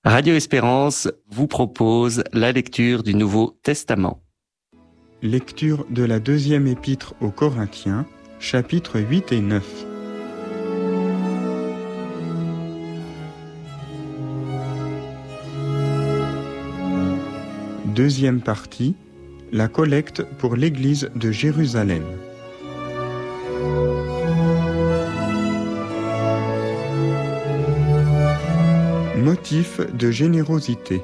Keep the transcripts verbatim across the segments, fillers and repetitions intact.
Radio Espérance vous propose la lecture du Nouveau Testament. Lecture de la deuxième épître aux Corinthiens, chapitres huit et neuf. Deuxième partie, la collecte pour l'Église de Jérusalem. Motif de générosité.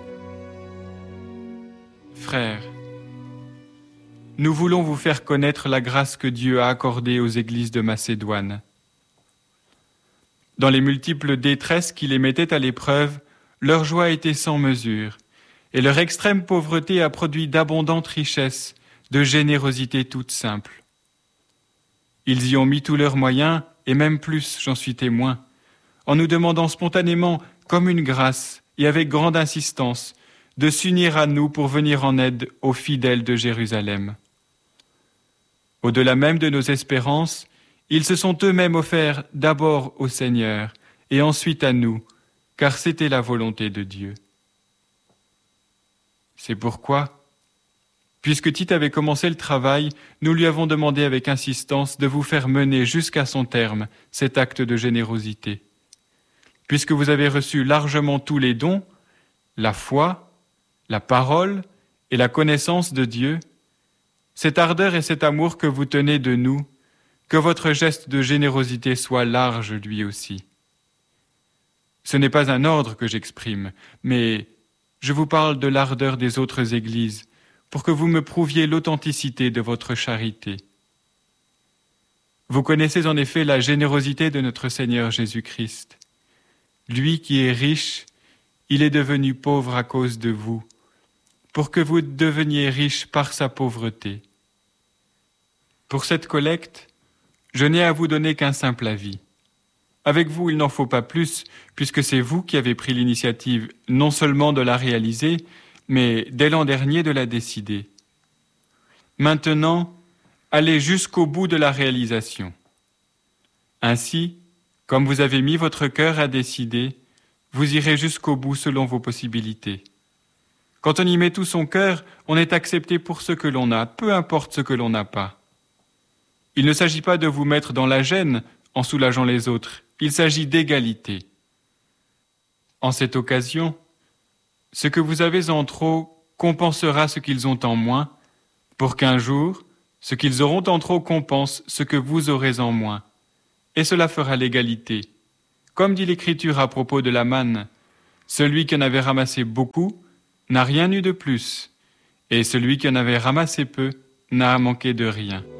Frères, nous voulons vous faire connaître la grâce que Dieu a accordée aux églises de Macédoine. Dans les multiples détresses qui les mettaient à l'épreuve, leur joie était sans mesure, et leur extrême pauvreté a produit d'abondantes richesses, de générosité toute simple. Ils y ont mis tous leurs moyens, et même plus, j'en suis témoin, en nous demandant spontanément, comme une grâce, et avec grande insistance, de s'unir à nous pour venir en aide aux fidèles de Jérusalem. Au-delà même de nos espérances, ils se sont eux-mêmes offerts d'abord au Seigneur, et ensuite à nous, car c'était la volonté de Dieu. C'est pourquoi, puisque Tite avait commencé le travail, nous lui avons demandé avec insistance de vous faire mener jusqu'à son terme cet acte de générosité. Puisque vous avez reçu largement tous les dons, la foi, la parole et la connaissance de Dieu, cette ardeur et cet amour que vous tenez de nous, que votre geste de générosité soit large lui aussi. Ce n'est pas un ordre que j'exprime, mais je vous parle de l'ardeur des autres églises, pour que vous me prouviez l'authenticité de votre charité. Vous connaissez en effet la générosité de notre Seigneur Jésus-Christ. Lui qui est riche, il est devenu pauvre à cause de vous, pour que vous deveniez riches par sa pauvreté. Pour cette collecte, je n'ai à vous donner qu'un simple avis. Avec vous, il n'en faut pas plus, puisque c'est vous qui avez pris l'initiative non seulement de la réaliser, mais dès l'an dernier de la décider. Maintenant, allez jusqu'au bout de la réalisation. Ainsi, comme vous avez mis votre cœur à décider, vous irez jusqu'au bout selon vos possibilités. Quand on y met tout son cœur, on est accepté pour ce que l'on a, peu importe ce que l'on n'a pas. Il ne s'agit pas de vous mettre dans la gêne en soulageant les autres, il s'agit d'égalité. En cette occasion, ce que vous avez en trop compensera ce qu'ils ont en moins, pour qu'un jour, ce qu'ils auront en trop compense ce que vous aurez en moins. Et cela fera l'égalité. Comme dit l'Écriture à propos de la manne, celui qui en avait ramassé beaucoup n'a rien eu de plus, et celui qui en avait ramassé peu n'a manqué de rien.